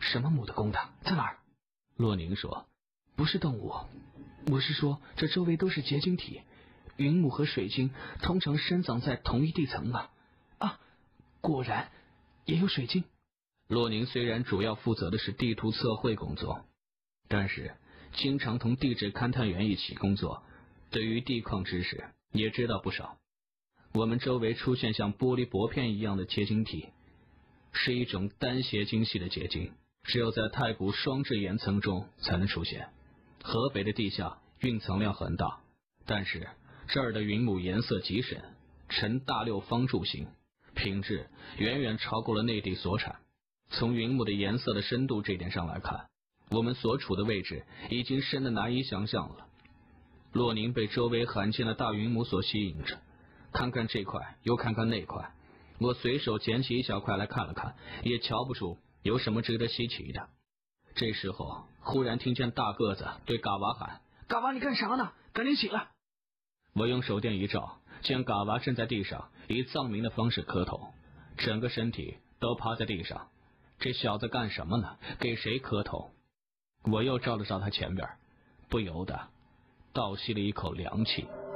什么母的公的，在哪儿？洛宁说，不是动物，我是说这周围都是结晶体，云母和水晶通常深藏在同一地层啊。啊，果然也有水晶。洛宁虽然主要负责的是地图测绘工作，但是经常同地质勘探员一起工作，对于地矿知识也知道不少。我们周围出现像玻璃薄片一样的结晶体，是一种单斜晶系的结晶，只有在太古双质岩层中才能出现。河北的地下蕴藏量很大，但是这儿的云母颜色极深，呈大六方柱形，品质远远超过了内地所产。从云母的颜色的深度这点上来看，我们所处的位置已经深得难以想象了。洛宁被周围罕见的大云母所吸引着，看看这块又看看那块，我随手捡起一小块来看了看，也瞧不出有什么值得稀奇的。这时候忽然听见大个子对嘎娃喊，嘎娃你干啥呢？赶紧起来！我用手电一照，见嘎娃正在地上以藏民的方式磕头，整个身体都趴在地上。这小子干什么呢？给谁磕头？我又照了照他前边，不由得倒吸了一口凉气。